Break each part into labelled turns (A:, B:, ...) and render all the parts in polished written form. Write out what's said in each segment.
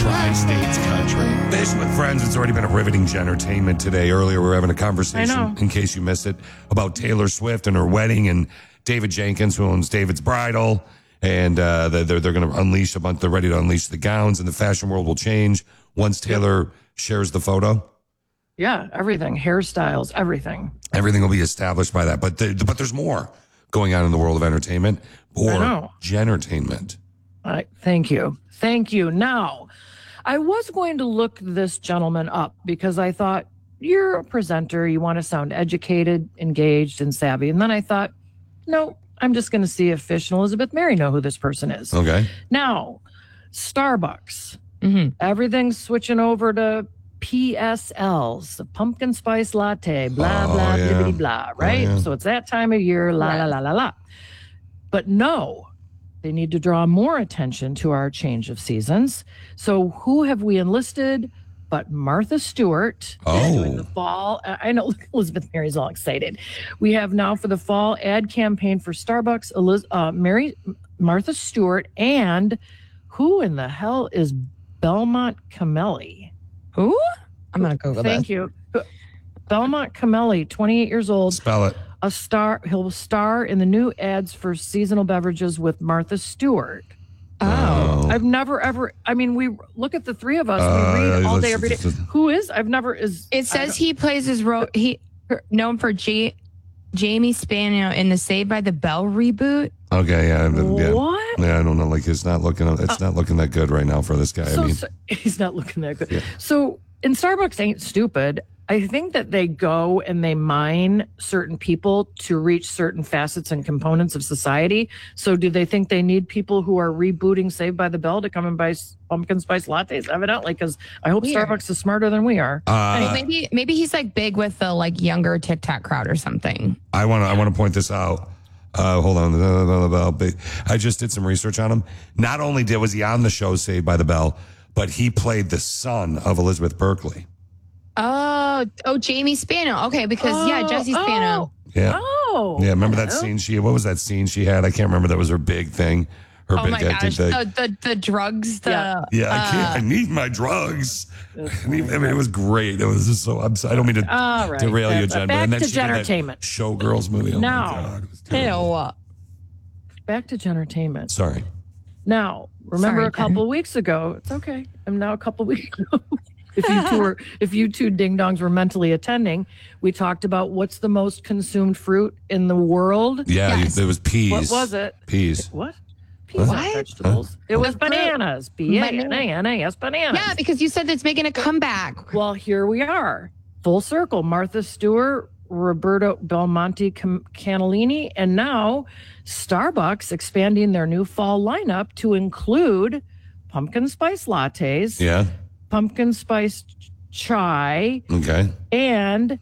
A: Tri-States country. Fish with Friends. It's already been a riveting entertainment today. Earlier, we were having a conversation, in case you missed it, about Taylor Swift and her wedding and David Jenkins, who owns David's Bridal. And they're going to unleash a bunch. They're ready to unleash the gowns, and the fashion world will change once Taylor shares the photo.
B: Yeah, everything. Hairstyles, everything.
A: Everything will be established by that. But there's more going on in the world of entertainment or gentertainment.
B: Thank you. Thank you. Now, I was going to look this gentleman up because I thought, you're a presenter. You want to sound educated, engaged, and savvy. And then I thought, no, I'm just going to see if Fish and Elizabeth Mary know who this person is.
A: Okay.
B: Now, Starbucks. Everything's switching over to PSLs, the pumpkin spice latte, blah, blah, blah, blah, right? So it's that time of year, la, la, la, la. But no, they need to draw more attention to our change of seasons. So who have we enlisted but Martha Stewart doing the fall? I know Elizabeth Mary's all excited. We have now for the fall ad campaign for Starbucks, Martha Stewart, and who in the hell is Belmont Camelli?
C: Who? I'm going to Google
B: Thank you. Belmont Camelli, 28 years old.
A: Spell it.
B: He'll star in the new ads for seasonal beverages with Martha Stewart.
C: Oh.
B: I've never, ever, we look at the three of us, we read all day, every day. Who is?
C: It says he plays his role, known for Jamie Spano in the Saved by the Bell reboot.
A: Okay, yeah.
B: What?
A: Yeah, I don't know. Like, it's not looking that good right now for this guy.
B: He's not looking that good. Yeah. So, and Starbucks ain't stupid. I think that they go and they mine certain people to reach certain facets and components of society. So do they think they need people who are rebooting Saved by the Bell to come and buy pumpkin spice lattes? Evidently, because I hope Starbucks is smarter than we are.
C: Maybe he's like big with the like younger TikTok crowd or something.
A: I want to point this out. Hold on. I just did some research on him. Not only was he on the show Saved by the Bell, but he played the son of Elizabeth Berkley.
C: Oh, Jamie Spano. Okay, because Jessie Spano.
A: Yeah. Remember that scene what was that scene she had? I can't remember. That was her big thing.
C: My gosh. The drugs.
A: I need my drugs. It was great. It was just so, I don't mean to derail you, Jen.
B: Back
A: but
B: to Gentertainment.
A: Showgirls movie. Oh my God.
B: Back to Gentertainment.
A: Sorry.
B: Now, remember a couple weeks ago, it's okay. I'm now a couple weeks ago. If you two ding-dongs were mentally attending, we talked about what's the most consumed fruit in the world.
A: Yeah, it was peas.
B: What was it?
A: Peas.
B: What? Peas, not vegetables. It was bananas. B-A-N-A-N-A-S, bananas.
C: Yeah, because you said it's making a comeback.
B: Well, here we are. Full circle. Martha Stewart, Roberto Belmonte Cannellini, and now Starbucks expanding their new fall lineup to include pumpkin spice lattes.
A: Yeah.
B: Pumpkin spice chai.
A: Okay.
B: And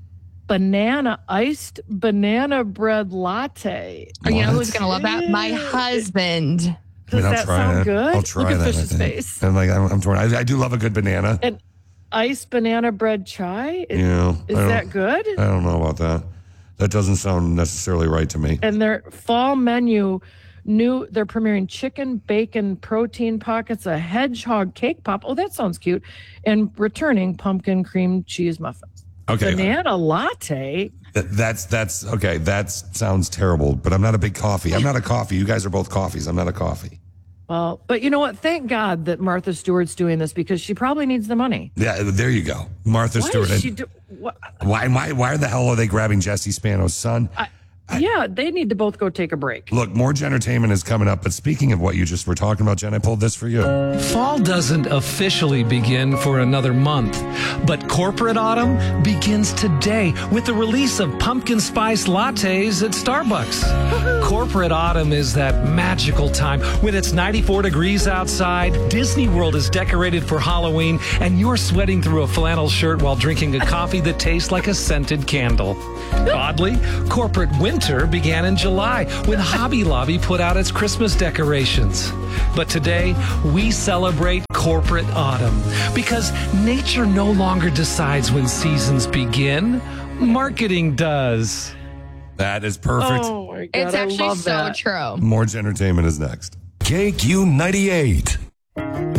B: iced banana bread latte.
C: You know who's going to love that? My husband.
B: Does that sound good?
A: I'll try
B: Look at
A: that.
B: Fish's face.
A: And I'm torn. I do love a good banana.
B: And iced banana bread chai? Is that good?
A: I don't know about that. That doesn't sound necessarily right to me.
B: And their fall menu, they're premiering chicken, bacon, protein pockets, a hedgehog cake pop. Oh, that sounds cute. And returning pumpkin cream cheese muffins.
A: Okay.
B: Banana latte.
A: That's okay. That sounds terrible, but I'm not a big coffee. I'm not a coffee. You guys are both coffees. I'm not a coffee.
B: Well, but you know what? Thank God that Martha Stewart's doing this because she probably needs the money.
A: Yeah, there you go. Martha Stewart. Why the hell are they grabbing Jessie Spano's son?
B: They need to both go take a break.
A: Look, more Gentertainment is coming up. But speaking of what you just were talking about, Jen, I pulled this for you.
D: Fall doesn't officially begin for another month, but corporate autumn begins today with the release of pumpkin spice lattes at Starbucks. Corporate autumn is that magical time when it's 94 degrees outside, Disney World is decorated for Halloween, and you're sweating through a flannel shirt while drinking a coffee that tastes like a scented candle. Oddly, corporate winter began in July when Hobby Lobby put out its Christmas decorations. But today, we celebrate corporate autumn because nature no longer decides when seasons begin. Marketing does.
A: That is perfect.
B: Oh my God,
C: it's actually so true.
A: More Gentertainment is next.
E: KQ98.